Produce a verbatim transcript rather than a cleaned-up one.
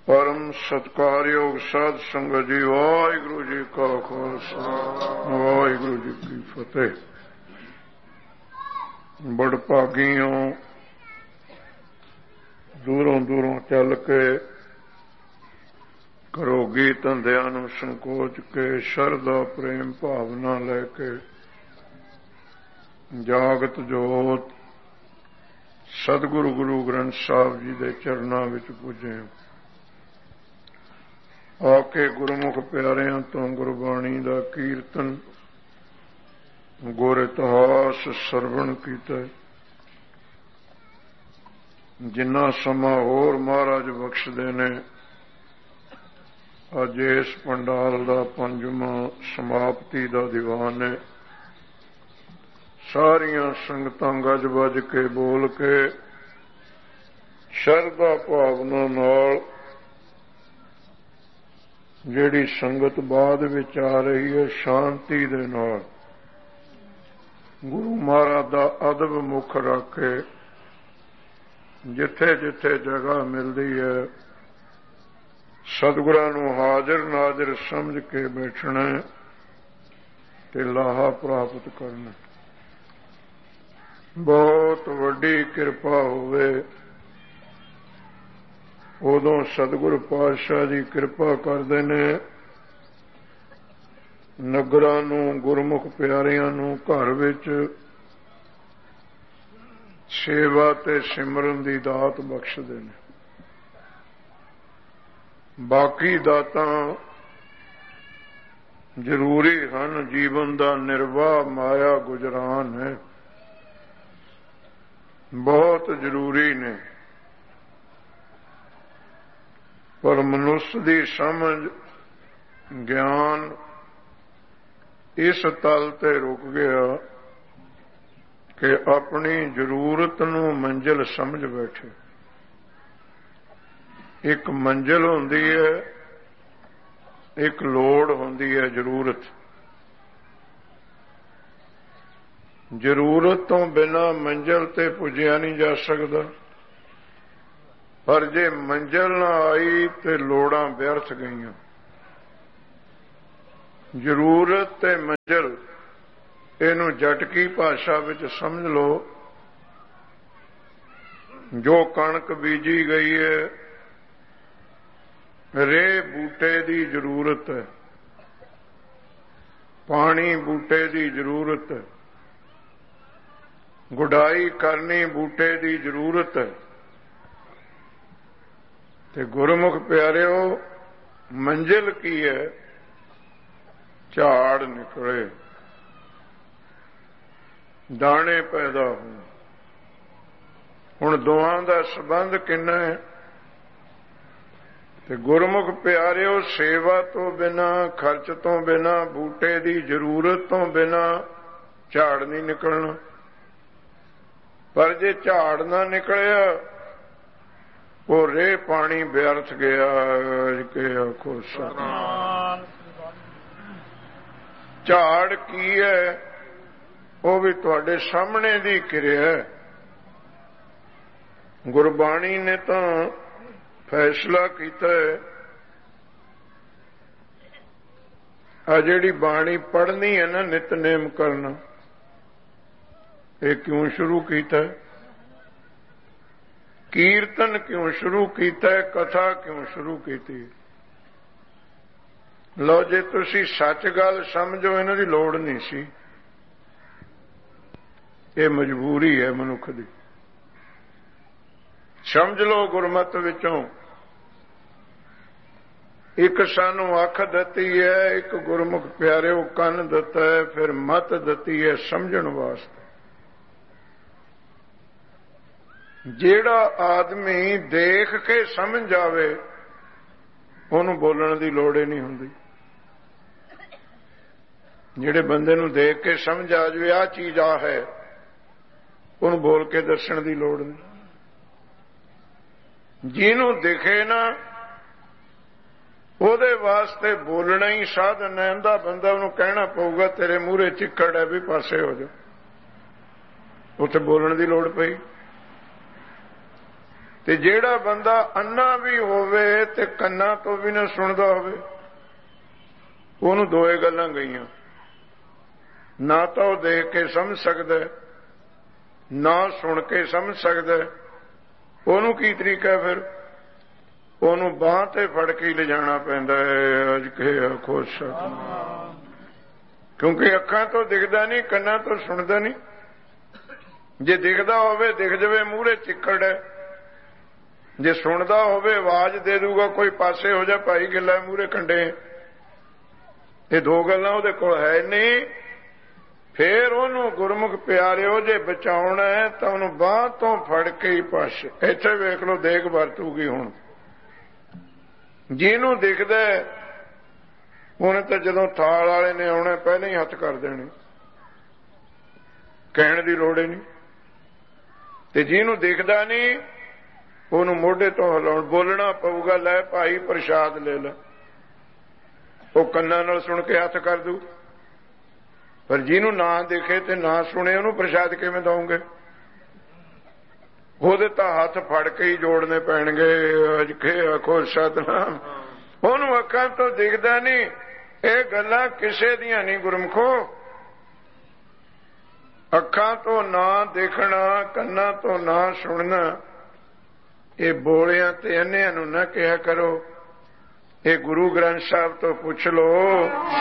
परम सत्कारयोग साध संगत जी, वाहिगुरु जी का खालसा वाहिगुरु जी की फतेह। बड़भागियों, दूरों दूरों चल के घरोगी धंधियां नूं संकोच के शरदा प्रेम भावना लैके जागत जोत सतगुरु गुरु ग्रंथ साहब जी के चरणों विच पुजे। आके गुरमुख प्यारियां तो गुरबाणी का कीर्तन गुर इतिहास सरवण कीता। जिन्ना समा होर महाराज बख्शदे ने अज इस पंडाल का पंजवां समाप्ति का दीवान है। सारिया संगतां गज बज के बोल के शरदा भावना नाल जिहड़ी संगत बाद विच आ रही है शांति दे नाल गुरु महाराज दा अदब मुख रख के जिथे जिथे जगह मिलती है सतगुरां नूं हाजिर नाजिर समझ के बैठना ते लाहा प्राप्त करना। बहुत वड्डी किरपा होवे उदों सतगुरु पातशाह जी कृपा करते ने नगरां नूं गुरमुख प्यारियां नूं घर विच सेवा ते सिमरन दी दात बख्शदे ने। बाकी दातां जरूरी हन, जीवन दा निर्वाह माया गुजरान है, बहुत जरूरी ने, पर मनुष्य की समझ ज्ञान इस तल ते रुक गया कि अपनी जरूरत नूं मंजिल समझ बैठे। एक मंजिल होंदी है, एक लोड़ होंदी है जरूरत। जरूरत तो बिना मंजिल ते पुजया नहीं जा सकता, पर जे मंजिल ना आई तो लोड़ां व्यर्थ गईयां। जरूरत ते मंजिल इनू जटकी भाषा विच समझ लो। जो कणक बीजी गई है, रे बूटे की जरूरत है, पानी बूटे की जरूरत है, गुडाई करनी बूटे की जरूरत है। ते गुरमुख प्यारिओ मंजिल की है? झाड़ निकले, दाने पैदा हो। हुण दोवां दा संबंध किन्ना है? ते गुरमुख प्यारिओ सेवा तो बिना, खर्च तो बिना, बूटे की जरूरत तो बिना झाड़ नहीं निकलना। पर जे झाड़ ना निकलिया वो रे पानी व्यर्थ गया के आखो सतनाम। झाड़ की है? वो भी तुहाडे सामने दी किरिया है। गुरबाणी ने तो फैसला किया है, आ जिहड़ी बाणी पढ़नी है ना, नितनेम करना, ये क्यों शुरू किया? कीर्तन क्यों शुरू किया? कथा क्यों शुरू की? लो जे तुसी सच गल समझो, इन्हां दी लोड़ नहीं सी। ये मजबूरी है मनुख दी। समझ लो गुरमत विचों एक सानू अख दती है, एक गुरमुख प्यारिओ कन दता है, फिर मत दती है समझण वास्ते। जेड़ा आदमी देख के समझ जावे उन्होंने बोलने की लोड़ ही नहीं होंदी। जेड़े बंदे नूं देख के समझ आ जाए आ चीज आ है, उन्होंने बोल के दसण की लोड़ नहीं। जिन्हों दिखे ना ਉਹਦੇ वास्ते बोलना ही साधन है। अंधा बंदा उन्होंने कहना पऊगा तेरे मूहरे चिक्कड़ है भी पासे हो जा, उत्थे बोलने की लोड़ पई। ਤੇ ਜਿਹੜਾ ਬੰਦਾ ਅੰਨਾ ਵੀ ਹੋਵੇ ਤੇ ਕੰਨਾਂ ਤੋਂ ਵੀ ਨਾ ਸੁਣਦਾ ਹੋਵੇ, ਉਹਨੂੰ ਦੋਏ ਗੱਲਾਂ ਗਈਆਂ। ਨਾ ਤਾਂ ਉਹ ਦੇਖ ਕੇ ਸਮਝ ਸਕਦਾ, ਨਾ ਸੁਣ ਕੇ ਸਮਝ ਸਕਦਾ। ਉਹਨੂੰ ਕੀ ਤਰੀਕਾ ਫਿਰ? ਉਹਨੂੰ ਬਾਂਹ ਤੇ ਫੜ ਕੇ ਹੀ ਲਿਜਾਣਾ ਪੈਂਦਾ ਹੈ। ਅੱਜ ਕੇ ਆਖੋ ਸਤਿਨਾਮ। ਕਿਉਂਕਿ ਅੱਖਾਂ ਤੋਂ ਦਿਖਦਾ ਨਹੀਂ, ਕੰਨਾਂ ਤੋਂ ਸੁਣਦਾ ਨਹੀਂ। ਜੇ ਦਿਖਦਾ ਹੋਵੇ ਦਿਖ ਜਾਵੇ ਮੂਹਰੇ ਚਿੱਕੜ ਹੈ, ਜੇ ਸੁਣਦਾ ਹੋਵੇ ਆਵਾਜ਼ ਦੇ ਦੂਗਾ ਕੋਈ ਪਾਸੇ ਹੋ ਜਾ ਭਾਈ ਗਿੱਲਾ ਮੂਹਰੇ ਕੰਡੇ। ਇਹ ਦੋ ਗੱਲਾਂ ਉਹਦੇ ਕੋਲ ਹੈ ਨਹੀਂ। ਫੇਰ ਉਹਨੂੰ ਗੁਰਮੁਖ ਪਿਆਰਿਓ ਜੇ ਬਚਾਉਣਾ ਹੈ ਤਾਂ ਉਹਨੂੰ ਬਾਂਹ ਤੋਂ ਫੜ ਕੇ ਹੀ ਪਾਸੇ। ਇੱਥੇ ਵੇਖ ਲਓ ਦੇਖ ਵਰਤੂਗੀ ਹੁਣ। ਜਿਹਨੂੰ ਦਿਖਦਾ ਉਹਨੇ ਤਾਂ ਜਦੋਂ ਥਾਲ ਵਾਲੇ ਨੇ ਆਉਣਾ ਪਹਿਲਾਂ ਹੀ ਹੱਥ ਕਰ ਦੇਣੇ, ਕਹਿਣ ਦੀ ਲੋੜ ਹੀ ਨਹੀਂ। ਤੇ ਜਿਹਨੂੰ ਦਿਖਦਾ ਨਹੀਂ ਉਹਨੂੰ ਮੋਢੇ ਤੋਂ ਹਿਲਾਉਣ ਬੋਲਣਾ ਪਊਗਾ, ਲੈ ਭਾਈ ਪ੍ਰਸ਼ਾਦ ਲੈ ਲੈ। ਉਹ ਕੰਨਾਂ ਨਾਲ ਸੁਣ ਕੇ ਹੱਥ ਕਰ ਦੂ। ਪਰ ਜਿਹਨੂੰ ਨਾ ਦਿਖੇ ਤੇ ਨਾ ਸੁਣੇ ਉਹਨੂੰ ਪ੍ਰਸ਼ਾਦ ਕਿਵੇਂ ਦਊਂਗੇ? ਉਹਦੇ ਤਾਂ ਹੱਥ ਫੜ ਕੇ ਹੀ ਜੋੜਨੇ ਪੈਣਗੇ। ਅੱਜ ਕੇ ਆਖੋ ਸਤਿਨਾਮ। ਉਹਨੂੰ ਅੱਖਾਂ ਤੋਂ ਦਿਖਦਾ ਨਹੀਂ। ਇਹ ਗੱਲਾਂ ਕਿਸੇ ਦੀਆਂ ਨਹੀਂ ਗੁਰਮੁਖੋ। ਅੱਖਾਂ ਤੋਂ ਨਾ ਦੇਖਣਾ, ਕੰਨਾਂ ਤੋਂ ਨਾ ਸੁਣਨਾ, ਇਹ ਬੋਲਿਆਂ ਤੇ ਅੰਨਿਆਂ ਨੂੰ ਨਾ ਕਿਹਾ ਕਰੋ। ਇਹ ਗੁਰੂ ਗ੍ਰੰਥ ਸਾਹਿਬ ਤੋਂ ਪੁੱਛ ਲਓ।